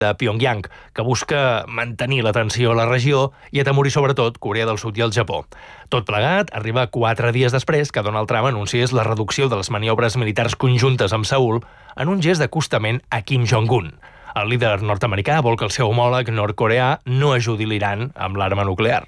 de Pyongyang, que busca mantenir la tensió a la regió i atemorir sobretot Corea del Sud i el Japó. Tot plegat arriba 4 dies després que Donald Trump anunciés la reducció de les maniobres militars conjuntes amb Seül en un gest d'acostament a Kim Jong-un. El líder nord-americà vol que el seu homòleg nord-coreà no ajudi l'Iran amb l'arma nuclear.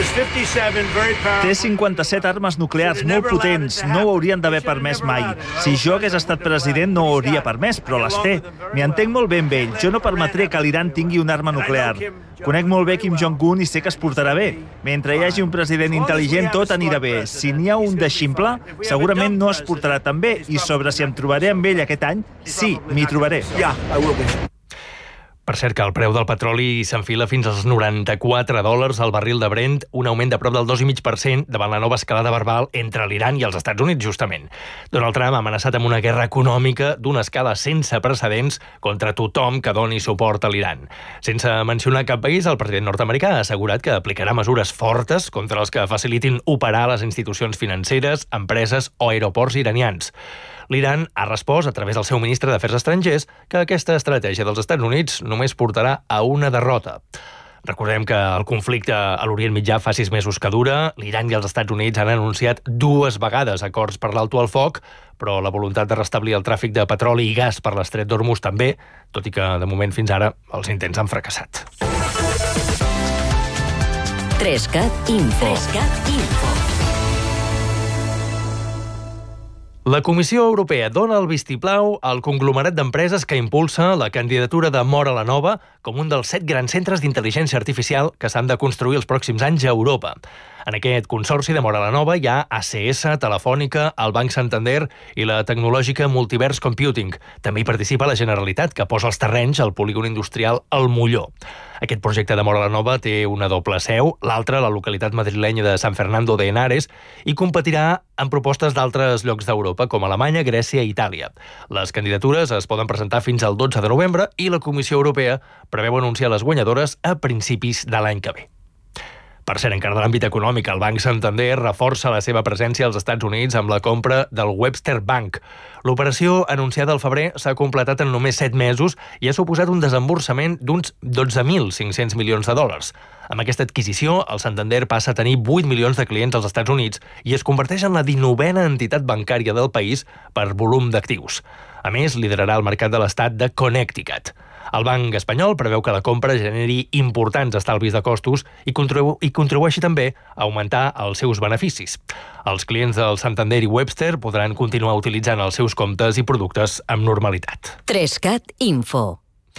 Té 57 armes nuclears molt potents, no ho haurien d'haver permès mai. Si jo hagués estat president no ho hauria permès, però les té. M'hi entenc molt bé amb ell, jo no permetré que l'Iran tingui una arma nuclear. Conec molt bé Kim Jong-un i sé que es portarà bé. Mentre hi hagi un president intel·ligent, tot anirà bé. Si n'hi ha un de ximple, segurament no es portarà tan bé. I sobre si em trobaré amb ell aquest any, sí, m'hi trobaré. Per cert, que el preu del petroli s'enfila fins als $94 al barril de Brent, un augment de prop del 2,5% davant la nova escalada verbal entre l'Iran i els Estats Units, justament. Donald Trump ha amenaçat amb una guerra econòmica d'una escala sense precedents contra tothom que doni suport a l'Iran. Sense mencionar cap país, el president nord-americà ha assegurat que aplicarà mesures fortes contra els que facilitin operar les institucions financeres, empreses o aeroports iranians. L'Iran ha respost, a través del seu ministre d'Afers Estrangers, que aquesta estratègia dels Estats Units només portarà a una derrota. Recordem que el conflicte a l'Orient Mitjà fa 6 mesos que dura. L'Iran i els Estats Units han anunciat 2 vegades acords per l'alto al foc, però la voluntat de restablir el tràfic de petroli i gas per l'estret d'Hormuz també, tot i que, de moment, fins ara, els intents han fracassat. 3CAT Info. La Comissió Europea dona el vistiplau al conglomerat d'empreses que impulsa la candidatura de Móra la Nova com un dels 7 grans centres d'intel·ligència artificial que s'han de construir els pròxims anys a Europa. En aquest consorci de Móra la Nova hi ha ACS, Telefònica, el Banc Santander i la tecnològica Multiverse Computing. També hi participa la Generalitat, que posa els terrenys al polígon industrial El Molló. Aquest projecte de Móra la Nova té una doble seu, l'altra a la localitat madrilenya de San Fernando de Henares, i competirà en propostes d'altres llocs d'Europa, com Alemanya, Grècia i Itàlia. Les candidatures es poden presentar fins al 12 de novembre i la Comissió Europea preveu anunciar les guanyadores a principis de l'any que ve. Per cert, encara de l'àmbit econòmic, el Banc Santander reforça la seva presència als Estats Units amb la compra del Webster Bank. L'operació, anunciada al febrer, s'ha completat en només 7 mesos i ha suposat un desemborsament d'uns 12.500 milions de dòlars. Amb aquesta adquisició, el Santander passa a tenir 8 milions de clients als Estats Units i es converteix en la 19a entitat bancària del país per volum d'actius. A més, liderarà el mercat de l'estat de Connecticut. El Banc espanyol preveu que la compra generi importants estalvis de costos i contribueixi també a augmentar els seus beneficis. Els clients del Santander i Webster podran continuar utilitzant els seus comptes i productes amb normalitat. 3CAT Info.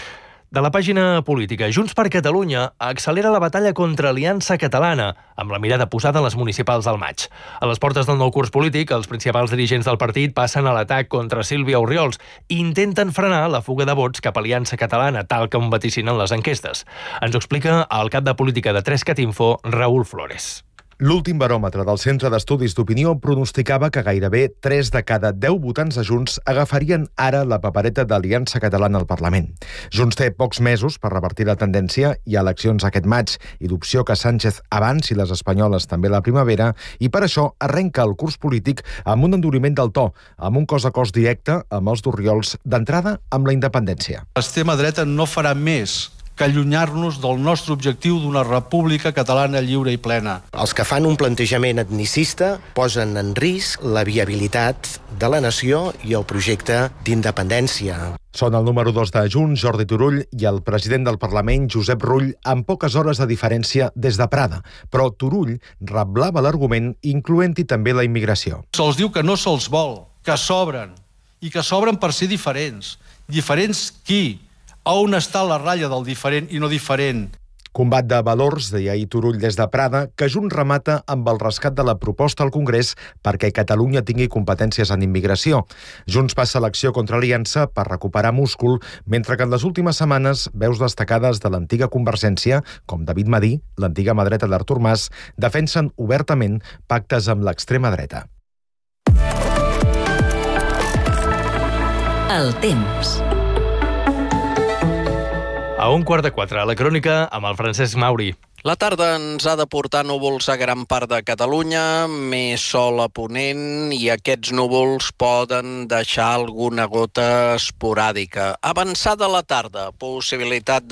De la pàgina política, Junts per Catalunya accelera la batalla contra Aliança Catalana, amb la mirada posada en les municipals del maig. A les portes del nou curs polític, els principals dirigents del partit passen a l'atac contra Sílvia Orriols i intenten frenar la fuga de vots cap a Aliança Catalana, tal com vaticinen les enquestes. Ens ho explica el cap de política de 3CAT Info, Raúl Flores. L'últim baròmetre del Centre d'Estudis d'Opinió pronosticava que gairebé 3 de cada 10 votants de Junts agafarien ara la papereta d'Aliança Catalana al Parlament. Junts té pocs mesos per revertir la tendència i eleccions aquest maig i d'opció que Sánchez avanci les espanyoles també la primavera i per això arrenca el curs polític amb un enduriment del to, amb un cos a cos directe amb els d'Orriols d'entrada amb la independència. L'extrema dreta no farà més que allunyar-nos del nostre objectiu d'una república catalana lliure i plena. Els que fan un plantejament etnicista posen en risc la viabilitat de la nació i el projecte d'independència. Són el número 2 de Junts, Jordi Turull, i el president del Parlament, Josep Rull, amb poques hores de diferència des de Prada. Però Turull reblava l'argument, incloent-hi també la immigració. Se'ls diu que no se'ls vol, que sobren, i que sobren per ser diferents. Diferents qui? A on està la ratlla del diferent i no diferent? Combat de valors, deia ahir Turull des de Prada, que Junts remata amb el rescat de la proposta al Congrés perquè Catalunya tingui competències en immigració. Junts passa l'acció contra Aliança per recuperar múscul, mentre que en les últimes setmanes veus destacades de l'antiga Convergència, com David Madí, l'antiga mà dreta d'Artur Mas, defensen obertament pactes amb l'extrema dreta. El temps. A 3:15, a la crònica amb el Francesc Mauri. La tarda ens ha de portar núvols a gran part de Catalunya, més sol a ponent i aquests núvols poden deixar alguna gota esporàdica. Avançada la tarda, possibilitat